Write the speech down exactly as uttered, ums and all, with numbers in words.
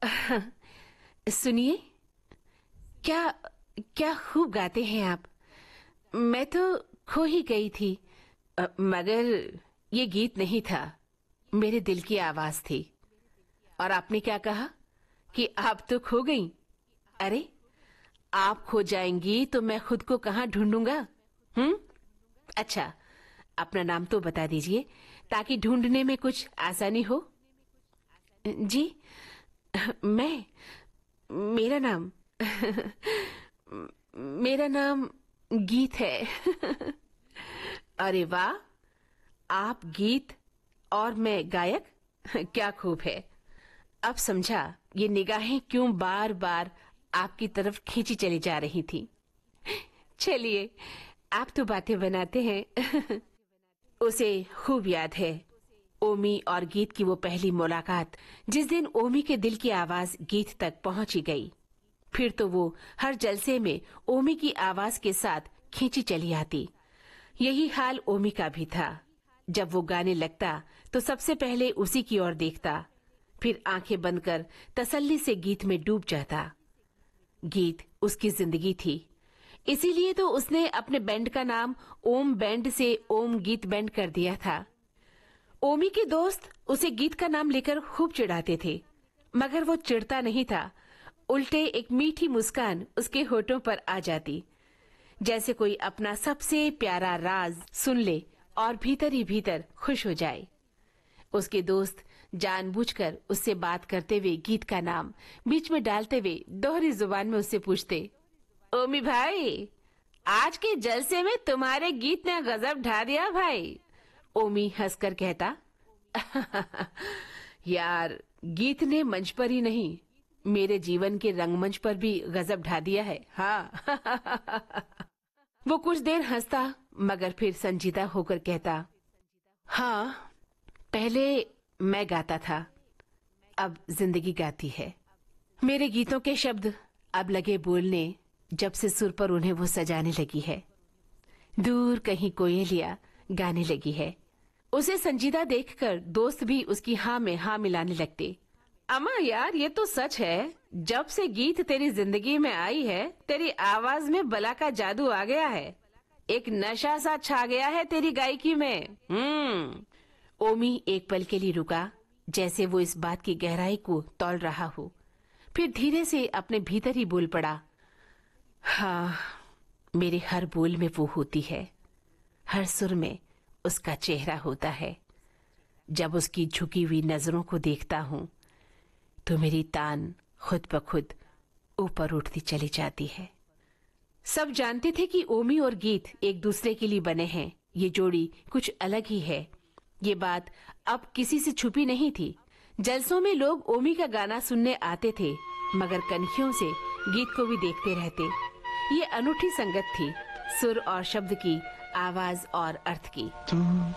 सुनिए, क्या क्या खूब गाते हैं आप। मैं तो खो ही गई थी। अ, मगर ये गीत नहीं था, मेरे दिल की आवाज थी। और आपने क्या कहा कि आप तो खो गई? अरे, आप खो जाएंगी तो मैं खुद को कहाँ ढूंढूंगा? हम्म। अच्छा, अपना नाम तो बता दीजिए ताकि ढूंढने में कुछ आसानी हो। जी, मैं मेरा नाम मेरा नाम गीत है। अरे वाह, आप गीत और मैं गायक। क्या खूब है। अब समझा ये निगाहें क्यों बार बार आपकी तरफ खींची चली जा रही थी। चलिए, आप तो बातें बनाते हैं। उसे खूब याद है, ओमी और गीत की वो पहली मुलाकात, जिस दिन ओमी के दिल की आवाज गीत तक पहुंची गई। फिर तो वो हर जलसे में ओमी की आवाज के साथ खींची चली आती। यही हाल ओमी का भी था। जब वो गाने लगता तो सबसे पहले उसी की ओर देखता, फिर आंखें बंद कर तसल्ली से गीत में डूब जाता। गीत उसकी जिंदगी थी, इसीलिए तो उसने अपने बैंड का नाम ओम बैंड से ओम गीत बैंड कर दिया था। ओमी के दोस्त उसे गीत का नाम लेकर खूब चिढ़ाते थे, मगर वो चिढ़ता नहीं था। उल्टे एक मीठी मुस्कान उसके होठों पर आ जाती, जैसे कोई अपना सबसे प्यारा राज सुन ले और भीतर ही भीतर खुश हो जाए। उसके दोस्त जानबूझकर उससे बात करते हुए गीत का नाम बीच में डालते हुए दोहरी जुबान में उससे पूछते, ओमी भाई, आज के जलसे में तुम्हारे गीत ने गजब ढा दिया भाई। ओमी हंसकर कहता, यार, गीत ने मंच पर ही नहीं, मेरे जीवन के रंगमंच पर भी गजब ढा दिया है। हाँ। वो कुछ देर हंसता, मगर फिर संजीदा होकर कहता, हाँ, पहले मैं गाता था, अब जिंदगी गाती है। मेरे गीतों के शब्द अब लगे बोलने, जब से सुर पर उन्हें वो सजाने लगी है। दूर कहीं कोयलिया गाने लगी है। उसे संजीदा देखकर दोस्त भी उसकी हाँ में हाँ मिलाने लगते। अम्मा यार, ये तो सच है, जब से गीत तेरी जिंदगी में आई है, तेरी आवाज में बला का जादू आ गया है। एक नशा सा छा गया है तेरी गायकी में। हम्म। ओमी एक पल के लिए रुका, जैसे वो इस बात की गहराई को तौल रहा हो। फिर धीरे से अपने भीतर ही बोल पड़ा, हाँ, मेरे हर बोल में वो होती है, हर सुर में उसका चेहरा होता है। जब उसकी झुकी हुई नजरों को देखता हूँ तो मेरी तान खुद ब खुद ऊपर उठती चली जाती है। सब जानते थे कि ओमी और गीत एक दूसरे के लिए बने हैं। ये जोड़ी कुछ अलग ही है, ये बात अब किसी से छुपी नहीं थी। जलसों में लोग ओमी का गाना सुनने आते थे, मगर कनखियों से गीत को भी देखते रहते। ये अनूठी संगत थी, सुर और शब्द की, आवाज और अर्थ की।